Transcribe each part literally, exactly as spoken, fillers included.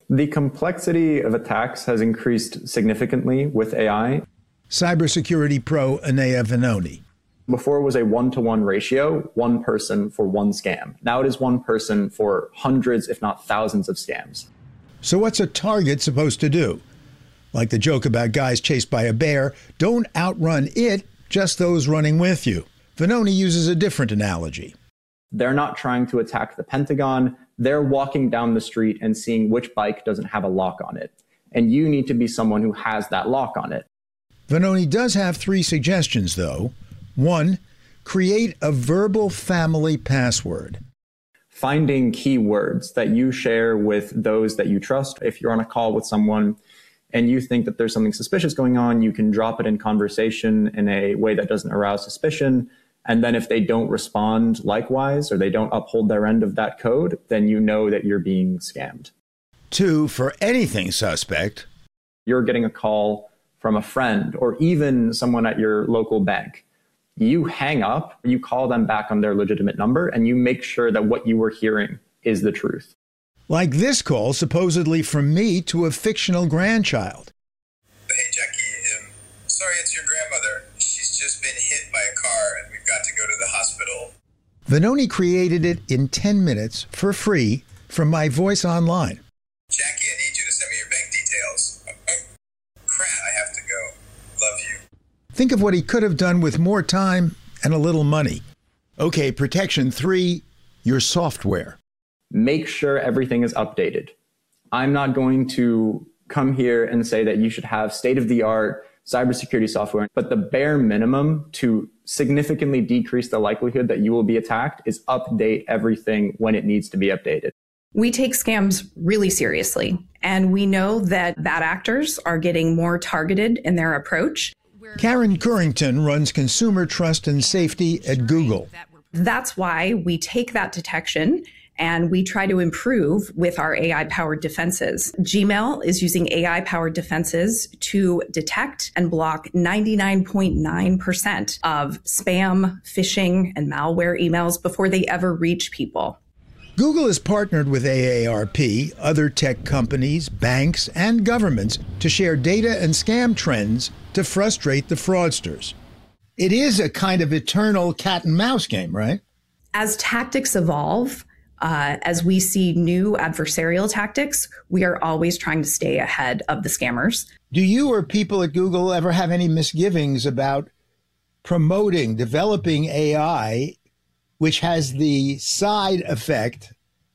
The complexity of attacks has increased significantly with A I. Cybersecurity pro Anaya Venoni. Before it was a one-to-one ratio, one person for one scam. Now it is one person for hundreds, if not thousands of scams. So what's a target supposed to do? Like the joke about guys chased by a bear, don't outrun it, just those running with you. Venoni uses a different analogy. They're not trying to attack the Pentagon. They're walking down the street and seeing which bike doesn't have a lock on it. And you need to be someone who has that lock on it. Venoni does have three suggestions, though. One, create a verbal family password. Finding keywords that you share with those that you trust. If you're on a call with someone and you think that there's something suspicious going on, you can drop it in conversation in a way that doesn't arouse suspicion. And then if they don't respond likewise, or they don't uphold their end of that code, then you know that you're being scammed. Two, for anything suspect. You're getting a call from a friend or even someone at your local bank. You hang up, you call them back on their legitimate number, and you make sure that what you were hearing is the truth. Like this call, supposedly from me to a fictional grandchild. Hey, Jackie, um, sorry, it's your grandmother. She's just been hit by a car, and we've got to go to the hospital. Venoni created it in ten minutes for free from my voice online. Jackie, I need you to send me your bank details. Oh, oh, crap, I have to go. Love you. Think of what he could have done with more time and a little money. Okay, protection three, your software. Make sure everything is updated. I'm not going to come here and say that you should have state-of-the-art cybersecurity software, but the bare minimum to significantly decrease the likelihood that you will be attacked is update everything when it needs to be updated. We take scams really seriously, and we know that bad actors are getting more targeted in their approach. Karen Currington runs consumer trust and safety at Google. That's why we take that detection and we try to improve with our A I-powered defenses. Gmail is using A I-powered defenses to detect and block ninety-nine point nine percent of spam, phishing, and malware emails before they ever reach people. Google has partnered with A A R P, other tech companies, banks, and governments to share data and scam trends to frustrate the fraudsters. It is a kind of eternal cat and mouse game, right? As tactics evolve, uh, as we see new adversarial tactics, we are always trying to stay ahead of the scammers. Do you or people at Google ever have any misgivings about promoting, developing A I, which has the side effect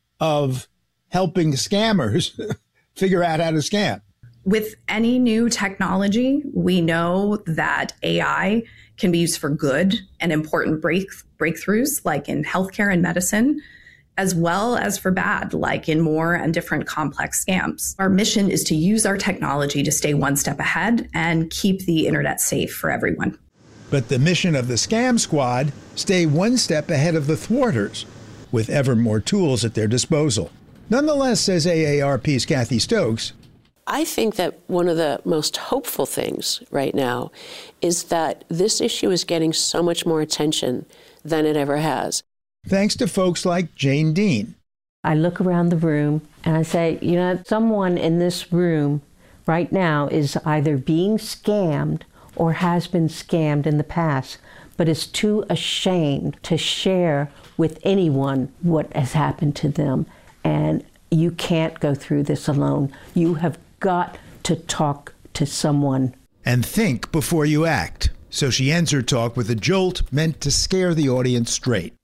of helping scammers figure out how to scam? With any new technology, we know that A I can be used for good and important break, breakthroughs, like in healthcare and medicine, as well as for bad, like in more and different complex scams. Our mission is to use our technology to stay one step ahead and keep the internet safe for everyone. But the mission of the Scam Squad, stay one step ahead of the thwarters, with ever more tools at their disposal. Nonetheless, says A A R P's Kathy Stokes, I think that one of the most hopeful things right now is that this issue is getting so much more attention than it ever has. Thanks to folks like Jane Dean. I look around the room and I say, you know, someone in this room right now is either being scammed or has been scammed in the past, but is too ashamed to share with anyone what has happened to them. And you can't go through this alone. You have got to talk to someone. And think before you act. So she ends her talk with a jolt meant to scare the audience straight.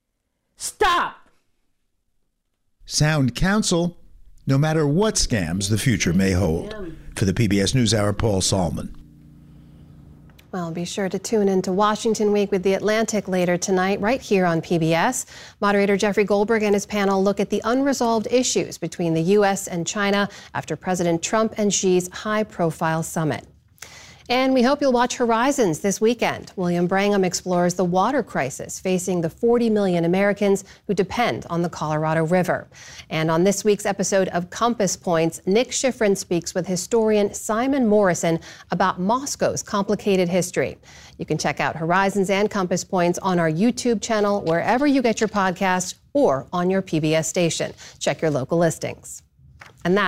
Stop! Sound counsel, no matter what scams the future may hold. For the P B S NewsHour, Paul Salman. Well, be sure to tune in to Washington Week with The Atlantic later tonight, right here on P B S. Moderator Jeffrey Goldberg and his panel look at the unresolved issues between the U S and China after President Trump and Xi's high-profile summit. And we hope you'll watch Horizons this weekend. William Brangham explores the water crisis facing the forty million Americans who depend on the Colorado River. And on this week's episode of Compass Points, Nick Schifrin speaks with historian Simon Morrison about Moscow's complicated history. You can check out Horizons and Compass Points on our YouTube channel, wherever you get your podcasts, or on your P B S station. Check your local listings.